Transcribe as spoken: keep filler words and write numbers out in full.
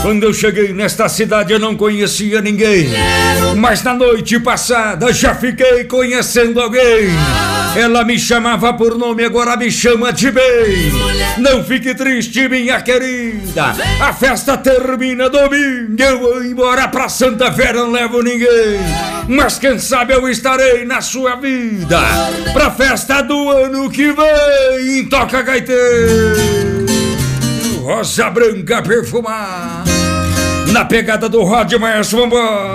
Quando eu cheguei nesta cidade eu não conhecia ninguém, mas na noite passada já fiquei conhecendo alguém. Ela me chamava por nome, agora me chama de bem. Não fique triste, minha querida, a festa termina domingo. Eu vou embora pra Santa Fé, não levo ninguém, mas quem sabe eu estarei na sua vida pra festa do ano que vem. Toca gaiteiro, Rosa Branca perfumar, na pegada do Rod Maestro, vambora.